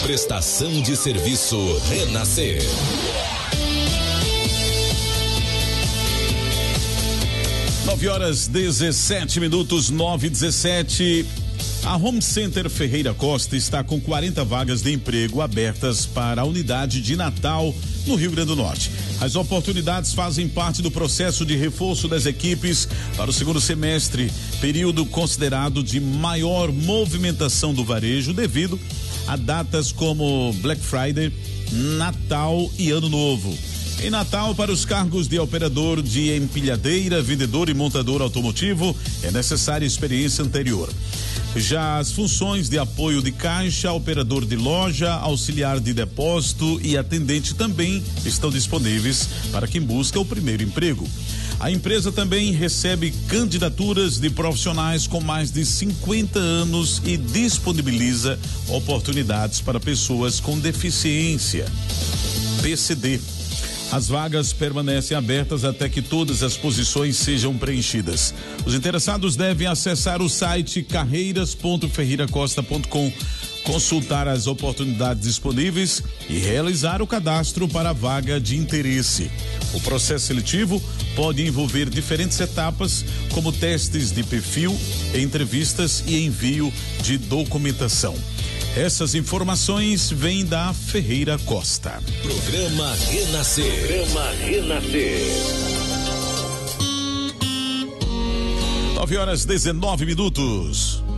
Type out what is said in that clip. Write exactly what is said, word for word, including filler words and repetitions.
Prestação de serviço Renascer. nove horas dezessete minutos, nove e dezessete. A Home Center Ferreira Costa está com quarenta vagas de emprego abertas para a unidade de Natal no Rio Grande do Norte. As oportunidades fazem parte do processo de reforço das equipes para o segundo semestre, período considerado de maior movimentação do varejo devido a datas como Black Friday, Natal e Ano Novo. Em Natal, para os cargos de operador de empilhadeira, vendedor e montador automotivo, é necessária experiência anterior. Já as funções de apoio de caixa, operador de loja, auxiliar de depósito e atendente também estão disponíveis para quem busca o primeiro emprego. A empresa também recebe candidaturas de profissionais com mais de cinquenta anos e disponibiliza oportunidades para pessoas com deficiência. P C D. As vagas permanecem abertas até que todas as posições sejam preenchidas. Os interessados devem acessar o site carreiras ponto ferreira costa ponto com, consultar as oportunidades disponíveis e realizar o cadastro para a vaga de interesse. O processo seletivo pode envolver diferentes etapas, como testes de perfil, entrevistas e envio de documentação. Essas informações vêm da Ferreira Costa. Programa Renascer. Programa Renascer. nove horas dezenove minutos.